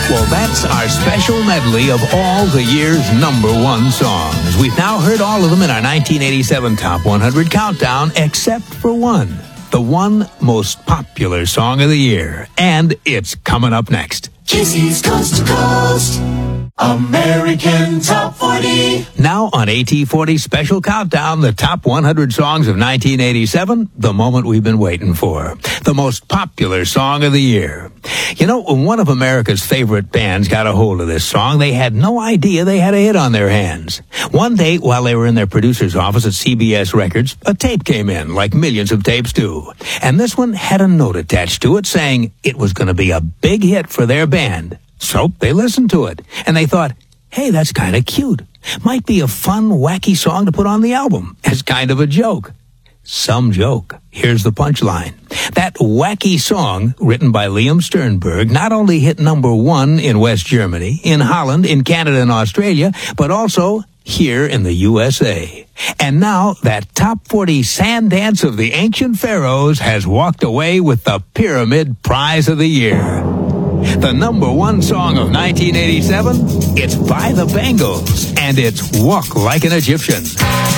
Well, that's our special medley of all the year's number one songs. We've now heard all of them in our 1987 Top 100 Countdown, except for one. The one most popular song of the year. And it's coming up next. Casey's Coast to Coast American Top 40. Now on AT40 Special Countdown, the top 100 songs of 1987, the moment we've been waiting for. The most popular song of the year. You know, when one of America's favorite bands got a hold of this song, they had no idea they had a hit on their hands. One day, while they were in their producer's office at CBS Records, a tape came in, like millions of tapes do. And this one had a note attached to it saying it was going to be a big hit for their band. So they listened to it, and they thought, hey, that's kind of cute. Might be a fun, wacky song to put on the album as kind of a joke. Some joke. Here's the punchline. That wacky song, written by Liam Sternberg, not only hit number one in West Germany, in Holland, in Canada and Australia, but also here in the USA. And now that Top 40 Sand Dance of the Ancient Pharaohs has walked away with the Pyramid Prize of the Year. The number one song of 1987, it's by the Bangles, and it's Walk Like an Egyptian.